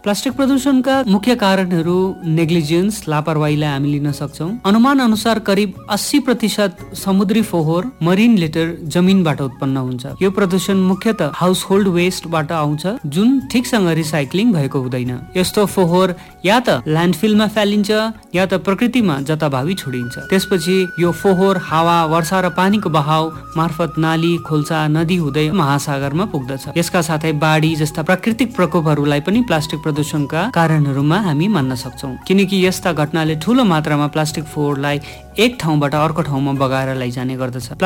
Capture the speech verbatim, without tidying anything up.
Plastic प्रदूषणका मुख्य कारणहरू negligence, लापरवाहीलाई हामी लिन सक्छौँ। अनुमान अनुसार करिब अस्सी प्रतिशत समुद्री फोहोर मरिन लिटर जमिनबाट उत्पन्न हुन्छ। यो प्रदूषण मुख्यतः हाउस होल्ड वेस्टबाट आउँछ जुन ठिकसँग रिसाइक्लिङ भएको हुँदैन। यस्तो फोहोर या त ल्यान्डफिलमा फालिन्छ या त प्रकृतिमा जताभावी छोडिन्छ। त्यसपछि यो फोहोर हावा, वर्षा र पानीको बहाव मार्फत नाली, खोल्सा, नदी हुँदै महासागरमा पुग्दछ। यसका साथै बाढी जस्ता प्राकृतिक प्रकोपहरूलाई पनि प्लास्टिक प्रदूषणका कारणहरूमा हामी मान्न सक्छौँ, किनकि यस्ता घटनाले ठूलो मात्रामा प्लास्टिक फोहोरलाई एक ठाउँबाट अर्को ठाउँमा बगाएर लैजाने गर्दछ।